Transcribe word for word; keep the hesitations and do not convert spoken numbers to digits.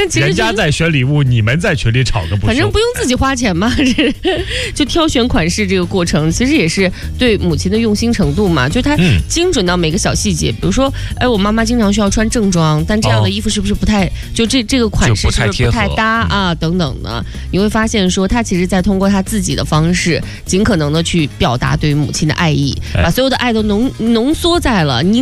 其实、就是、 人家在选礼物，你们在群里吵个不休。 反正不用自己花钱嘛，就挑选款式这个过程，其实也是对母亲的用心程度嘛，就她精准到每个小细节。比如说，哎，我妈妈经常需要穿正装，但这样的衣服是不是不太，哦、就这这个款式是不是不太搭啊？等等的，你会发现说，她其实在通过她自己的方式，尽可能的去表达对于母亲的爱意，把所有的爱都浓浓缩在了你。